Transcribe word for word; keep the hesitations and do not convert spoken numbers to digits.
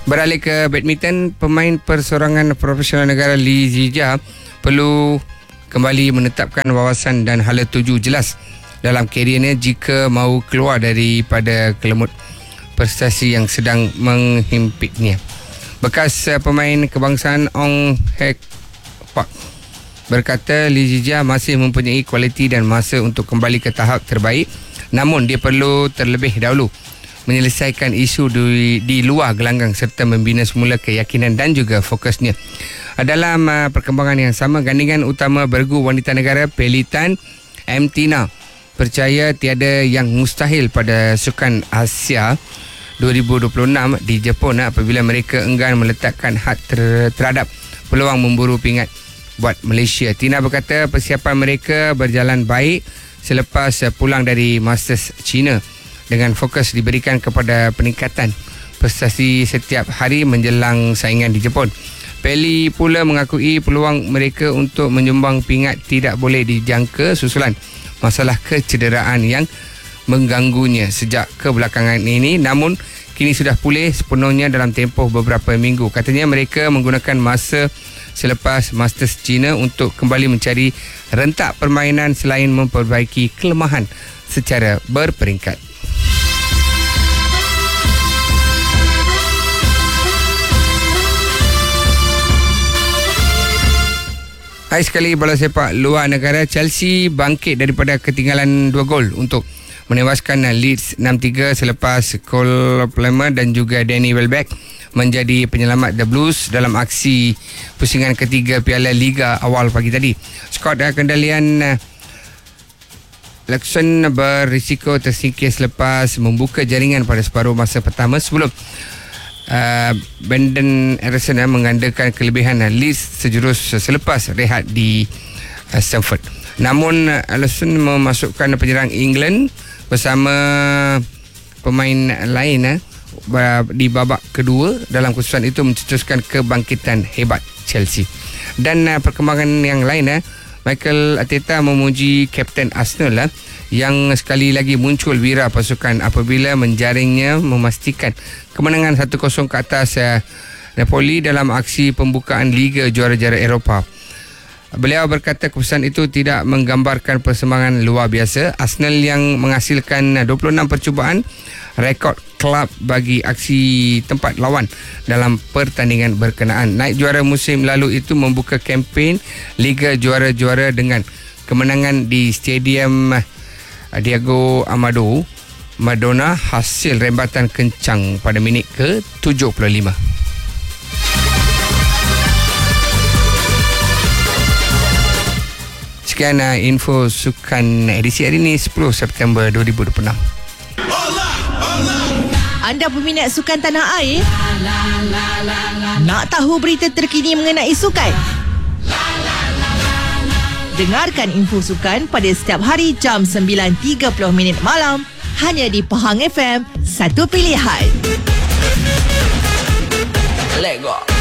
Beralih ke badminton, pemain persorangan profesional negara Lee Zijia perlu kembali menetapkan wawasan dan hala tuju jelas dalam keriernya jika mahu keluar daripada kelemut prestasi yang sedang menghimpitnya. Bekas uh, pemain kebangsaan Ong Hek Pak berkata Lee Zijia masih mempunyai kualiti dan masa untuk kembali ke tahap terbaik, namun dia perlu terlebih dahulu menyelesaikan isu di, di luar gelanggang serta membina semula keyakinan dan juga fokusnya. Dalam uh, perkembangan yang sama, gandingan utama bergu wanita negara Pelly Tan M. Tina percaya tiada yang mustahil pada Sukan Asia dua ribu dua puluh enam di Jepun apabila mereka enggan meletakkan had ter, terhadap peluang memburu pingat buat Malaysia. Tina berkata persiapan mereka berjalan baik selepas uh, pulang dari Masters China dengan fokus diberikan kepada peningkatan prestasi setiap hari menjelang saingan di Jepun. Pelly pula mengakui peluang mereka untuk menyumbang pingat tidak boleh dijangka susulan masalah kecederaan yang mengganggunya sejak kebelakangan ini, namun kini sudah pulih sepenuhnya dalam tempoh beberapa minggu. Katanya mereka menggunakan masa selepas Masters China untuk kembali mencari rentak permainan selain memperbaiki kelemahan secara berperingkat. Hai sekali bola sepak luar negara, Chelsea bangkit daripada ketinggalan dua gol untuk menewaskan Leeds enam tiga selepas Cole Palmer dan juga Danny Welbeck menjadi penyelamat The Blues dalam aksi pusingan ketiga Piala Liga awal pagi tadi. Skor kendalian Luxon berisiko tersingkir selepas membuka jaringan pada separuh masa pertama sebelum Uh, Brendan Harrison uh, menggandakan kelebihan uh, Leeds sejurus uh, selepas rehat di uh, Stamford. Namun uh, Harrison memasukkan penyerang England bersama pemain lain uh, di babak kedua dalam kesusahan itu mencetuskan kebangkitan hebat Chelsea. Dan uh, perkembangan yang lain, uh, Mikel Arteta memuji kapten Arsenal uh, yang sekali lagi muncul wira pasukan apabila menjaringnya memastikan kemenangan satu kosong ke atas uh, Napoli dalam aksi pembukaan Liga Juara-Juara Eropah. Beliau berkata keputusan itu tidak menggambarkan persembahan luar biasa Arsenal yang menghasilkan dua puluh enam percubaan, rekod kelab bagi aksi tempat lawan dalam pertandingan berkenaan. Naik juara musim lalu itu membuka kempen Liga Juara-Juara dengan kemenangan di Stadium Diego Armando Maradona hasil rembatan kencang pada minit ke tujuh puluh lima. Sekian uh, info sukan edisi hari ini sepuluh September dua ribu dua puluh enam. Anda peminat sukan tanah air? Nak tahu berita terkini mengenai sukan? Dengarkan info sukan pada setiap hari jam sembilan tiga puluh minit malam hanya di Pahang F M, satu pilihan. Let go.